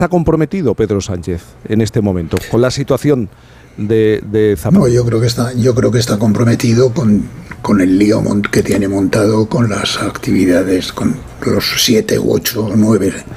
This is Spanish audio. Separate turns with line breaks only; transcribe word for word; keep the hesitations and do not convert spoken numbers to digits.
¿Está comprometido Pedro Sánchez en este momento con la situación de, de Zapatero?
No, yo creo que está, yo creo que está comprometido con, con el lío que tiene montado, con las actividades, con los siete u ocho o nueve